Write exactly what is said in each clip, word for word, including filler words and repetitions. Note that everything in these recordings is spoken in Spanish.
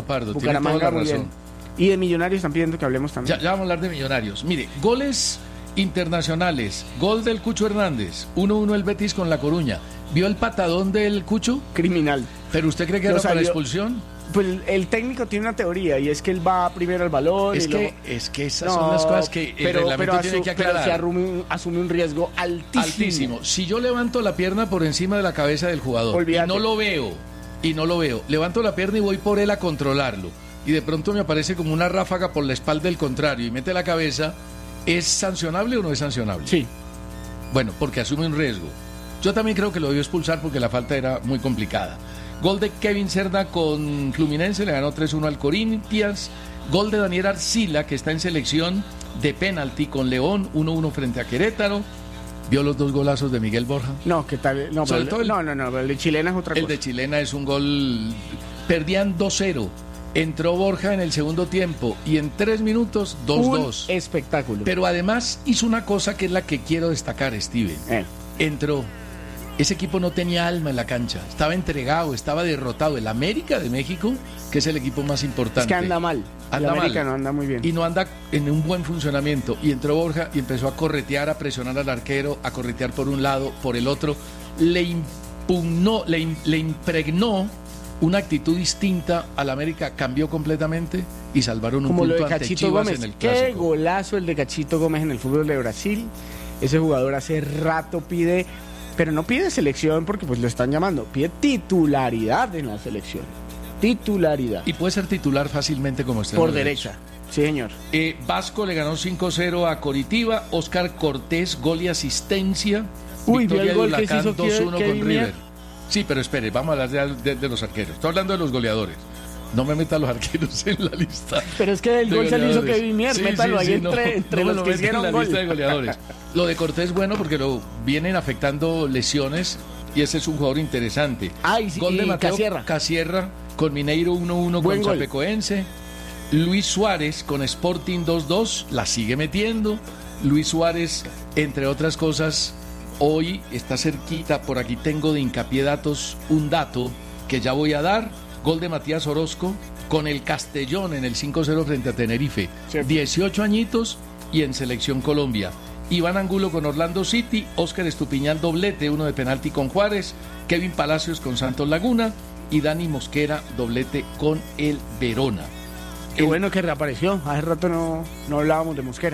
Pardo, Bucaramanga, tiene toda la muy razón. bien. Y de Millonarios están pidiendo que hablemos también. Ya, ya vamos a hablar de Millonarios. Mire, goles internacionales. Gol del Cucho Hernández. uno uno el Betis con La Coruña. ¿Vio el patadón del Cucho? Criminal. ¿Pero usted cree que Lo era para salió- expulsión? Pues el, el técnico tiene una teoría y es que él va primero al balón. Es y que, luego... es que esas No, son las cosas que el pero, reglamento pero tiene asu- que pero aclarar. se asume un, asume un riesgo altísimo. Altísimo. Si yo levanto la pierna por encima de la cabeza del jugador Olvídate. y no lo veo, y no lo veo, levanto la pierna y voy por él a controlarlo, y de pronto me aparece como una ráfaga por la espalda del contrario y mete la cabeza, ¿es sancionable o no es sancionable? Sí. Bueno, porque asume un riesgo. Yo también creo que lo debió expulsar porque la falta era muy complicada. Gol de Kevin Cerda con Fluminense, le ganó tres uno al Corinthians. Gol de Daniel Arcila, que está en selección de penalti con León, uno uno frente a Querétaro. ¿Vio los dos golazos de Miguel Borja? No, ¿qué tal? No, Sobre pero, todo el- no, no, no, pero el de Chilena es otra El cosa. de Chilena es un gol... Perdían dos cero. Entró Borja en el segundo tiempo y en tres minutos dos dos. Un espectáculo. Pero además hizo una cosa que es la que quiero destacar, Steven. Eh. Entró. Ese equipo no tenía alma en la cancha. Estaba entregado, estaba derrotado. El América de México, que es el equipo más importante. Es que anda mal. Anda el América mal. no anda muy bien. Y no anda en un buen funcionamiento. Y entró Borja y empezó a corretear, a presionar al arquero, a corretear por un lado, por el otro. Le impugnó, le, im- le impregnó una actitud distinta al América, cambió completamente y salvaron un Como lo punto de ante Cachito Chivas Gómez. en el Qué clásico. golazo el de Cachito Gómez en el fútbol de Brasil. Ese jugador hace rato pide, pero no pide selección porque pues lo están llamando, pide titularidad en la selección. Titularidad. Y puede ser titular fácilmente como extremo Por derecho. derecha. Sí, señor. Eh, Vasco le ganó cinco cero a Coritiba. Oscar Cortés, gol y asistencia. Uy, ¿vio Victoria el gol de que se Huracán hizo dos uno Kevin con Mier? River. Sí, pero espere, vamos a hablar de, de- de los arqueros. Estoy hablando de los goleadores. No me meta a los arqueros en la lista. Pero es que el de gol se lo hizo goleadores. Kevin Mier, Sí, métalo sí, ahí sí, no, entre, entre no me los lo que meta en hicieron la gol. lista de goleadores. Lo de Cortés bueno porque lo vienen afectando lesiones y ese es un jugador interesante. Ah, y sí, Gol de y Mateo Casierra. Casierra con Mineiro uno uno Buen con gol. Chapecoense. Luis Suárez con Sporting dos dos, la sigue metiendo. Luis Suárez, entre otras cosas, hoy está cerquita, por aquí tengo de hincapié datos, un dato que ya voy a dar. Gol de Matías Orozco con el Castellón en el cinco cero frente a Tenerife. Cierto. dieciocho añitos y en Selección Colombia. Iván Angulo con Orlando City, Óscar Estupiñán doblete, uno de penalti con Juárez, Kevin Palacios con Santos Laguna y Dani Mosquera doblete con el Verona. Qué bueno que reapareció. Hace rato no, no hablábamos de Mosquera.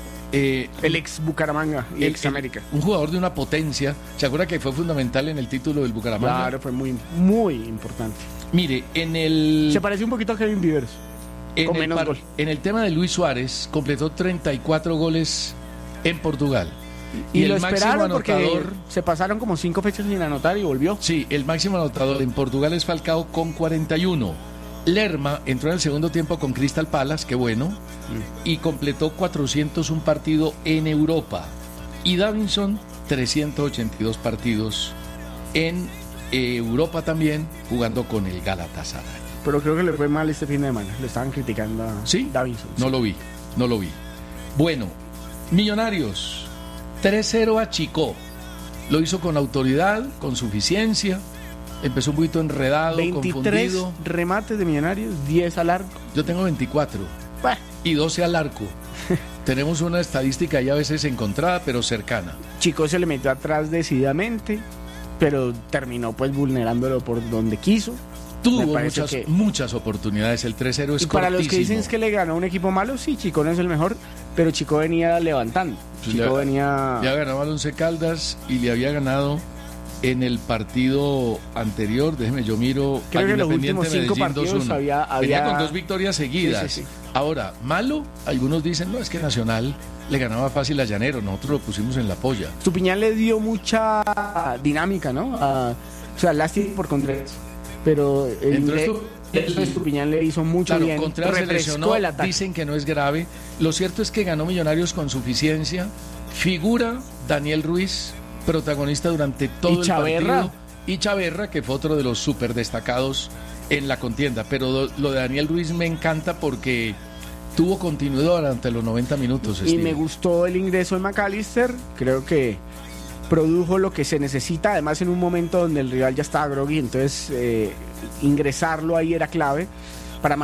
Eh, El ex Bucaramanga y el- ex América. el- un jugador de una potencia. ¿Se acuerda que fue fundamental en el título del Bucaramanga? Claro, fue muy, muy importante. Mire, en el, Se parece un poquito a Kevin Vivers. en, con el menos par- gol. en el tema de Luis Suárez, completó treinta y cuatro goles en Portugal. Y, el lo máximo esperaron porque anotador, se pasaron como cinco fechas sin anotar y volvió. sí, el máximo anotador en Portugal es Falcao con cuarenta y uno. Lerma entró en el segundo tiempo con Crystal Palace, qué bueno, y completó cuatrocientos un partido en Europa. Y Davinson, trescientos ochenta y dos partidos en eh, Europa también, jugando con el Galatasaray. Pero creo que le fue mal este fin de semana. Le estaban criticando a ¿Sí? Davinson. No sí. lo vi, no lo vi. Bueno, Millonarios, tres cero a Chico. Lo hizo con autoridad, con suficiencia. Empezó un poquito enredado, veintitrés confundido. remates de Millonarios, diez al arco. Yo tengo veinticuatro Bah, y doce al arco. Tenemos una estadística ya a veces encontrada, pero cercana. Chico se le metió atrás decididamente, pero terminó pues vulnerándolo por donde quiso. Me Tuvo parece muchas, que- muchas oportunidades. El tres cero es Y para los que cortísimo. dicen que le ganó un equipo malo, sí, Chico no es el mejor, pero Chico venía levantando. Pues Chico ya- venía... Ya ganaba al Once Caldas y le había ganado en el partido anterior. Déjeme, yo miro. Creo al que los Independiente últimos cinco Medellín partidos dos uno. había- Venía había- con dos victorias seguidas. Sí, sí, sí. Ahora, malo, algunos dicen, no, es que Nacional le ganaba fácil a Llanero. Nosotros lo pusimos en la polla. Estupiñán le dio mucha dinámica, ¿no? A- o sea, lástima por Contreras. Pero el Entró inglés- estu- el Estupiñán le hizo mucho Claro, bien. Contreras se Refrescó lesionó, el ataque. dicen que no es grave. Lo cierto es que ganó Millonarios con suficiencia. Figura Daniel Ruiz, protagonista durante todo Y el Chaverra. partido. Y Chaverra, que fue otro de los súper destacados en la contienda. Pero lo, lo de Daniel Ruiz me encanta porque tuvo continuidad durante los noventa minutos. Y Steve. me gustó el ingreso de McAllister. Creo que produjo lo que se necesita, además en un momento donde el rival ya estaba groggy, entonces eh, ingresarlo ahí era clave.